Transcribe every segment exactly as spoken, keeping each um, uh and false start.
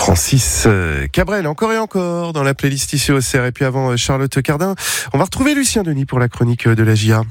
Francis Cabrel, encore et encore dans la playlist ici au C R. Et puis avant Charlotte Cardin, on va retrouver Lucien Denis pour la chronique de la J A.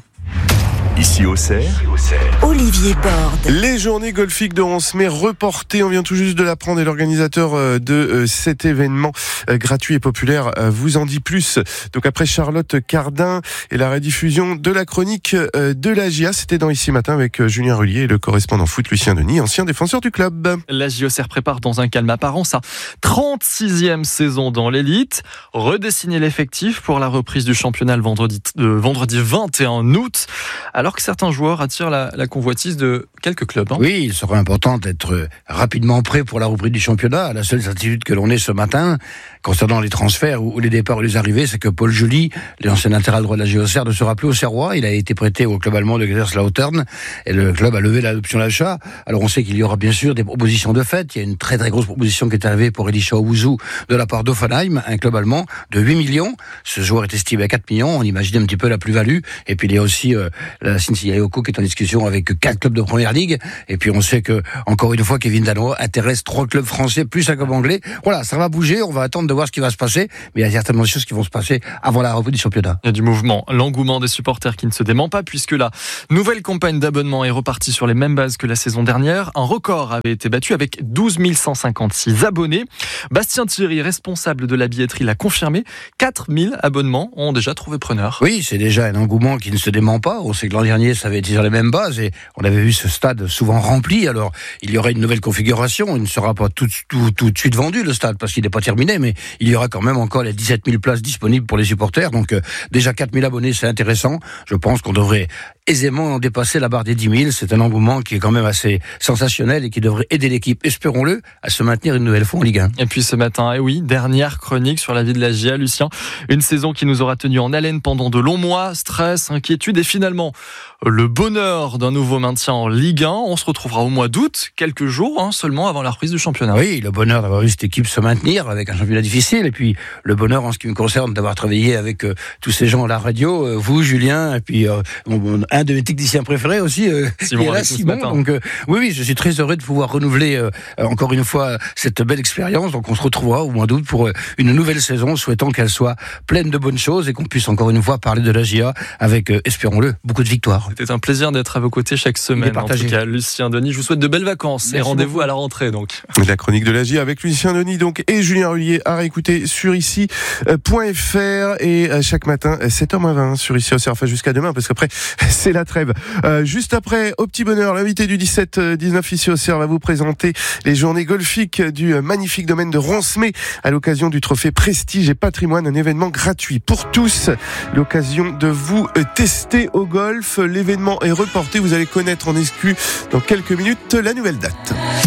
Ici au C R, Olivier Borde. Les journées golfiques de onze mai reportées, on vient tout juste de l'apprendre et l'organisateur de cet événement gratuit et populaire vous en dit plus. Donc après Charlotte Cardin et la rediffusion de la chronique de la J A, c'était dans Ici Matin avec Julien Rullier et le correspondant foot Lucien Denis, ancien défenseur du club. La J O C R prépare dans un calme apparent sa trente-sixième saison dans l'élite. Redessiner l'effectif pour la reprise du championnat le vendredi, euh, vendredi vingt et un août. Alors que certains joueurs attirent la, la convoitise de quelques clubs. Hein. Oui, il sera important d'être rapidement prêt pour la reprise du championnat. La seule certitude que l'on ait ce matin, concernant les transferts ou les départs ou les arrivées, c'est que Paul Julie, l'ancien latéral droit de la J O C R, ne sera plus au Serrois. Il a été prêté au club allemand de Kaiserslautern et le club a levé l'option d'achat. Alors on sait qu'il y aura bien sûr des propositions de fait. Il y a une très très grosse proposition qui est arrivée pour Elisha Owusu de la part d'Offenheim, un club allemand de huit millions. Ce joueur est estimé à quatre millions. On imagine un petit peu la plus-value. Et puis il y a aussi euh, la Cincy Yoko qui est en discussion avec quatre clubs de première ligue. Et puis on sait que, encore une fois, Kevin Danois intéresse trois clubs français plus un club anglais. Voilà, ça va bouger. On va attendre de voir ce qui va se passer. Mais il y a certainement des choses qui vont se passer avant la reprise du championnat. Il y a du mouvement, l'engouement des supporters qui ne se dément pas puisque la nouvelle campagne d'abonnement est repartie sur les mêmes bases que la saison dernière. Un record avait été battu avec douze mille cent cinquante-six abonnés. Bastien Thierry, responsable de la billetterie, l'a confirmé. quatre mille abonnements ont déjà trouvé preneur. Oui, c'est déjà un engouement qui ne se dément pas. On sait que l'an dernier, ça avait été sur les mêmes bases et on avait vu ce stade souvent rempli. Alors, il y aura une nouvelle configuration. Il ne sera pas tout, tout, tout de suite vendu, le stade, parce qu'il n'est pas terminé, mais il y aura quand même encore les dix-sept mille places disponibles pour les supporters. Donc, euh, déjà quatre mille abonnés, c'est intéressant. Je pense qu'on devrait aisément dépasser la barre des dix mille. C'est un engouement qui est quand même assez sensationnel et qui devrait aider l'équipe, espérons-le, à se maintenir une nouvelle fois en Ligue un. Et puis ce matin, eh oui, dernière chronique sur la vie de la J A, Lucien. Une saison qui nous aura tenu en haleine pendant de longs mois, stress, inquiétude et finalement le bonheur d'un nouveau maintien en Ligue un. On se retrouvera au mois d'août, quelques jours hein, seulement avant la reprise du championnat. Oui, le bonheur d'avoir vu cette équipe se maintenir avec un championnat difficile et puis le bonheur en ce qui me concerne d'avoir travaillé avec euh, tous ces gens à la radio, euh, vous Julien et puis euh, mon, un de mes techniciens préférés aussi, euh, Simon, qui est là, Simon. Donc euh, oui, oui, je suis très heureux de pouvoir renouveler euh, encore une fois cette belle expérience. Donc on se retrouvera au mois d'août pour euh, une nouvelle saison, souhaitant qu'elle soit pleine de bonnes choses et qu'on puisse encore une fois parler de la J A avec, euh, espérons-le, beaucoup de victoires. C'était un plaisir d'être à vos côtés chaque semaine. En tout cas, Lucien Denis, je vous souhaite de belles vacances. Merci et rendez-vous beaucoup à la rentrée donc. La chronique de la J A avec Lucien Denis donc et Julien Rullier à réécouter sur ici point f r et chaque matin sept heures moins vingt sur ici au C R. Enfin jusqu'à demain parce qu'après c'est la trêve. Euh, juste après, au petit bonheur, l'invité du dix-sept dix-neuf ici au C R va vous présenter les journées golfiques du magnifique domaine de Roncemay à l'occasion du trophée Prestige et Patrimoine, un événement gratuit pour tous. L'occasion de vous tester au golf. L'événement est reporté. Vous allez connaître en exclu dans quelques minutes la nouvelle date.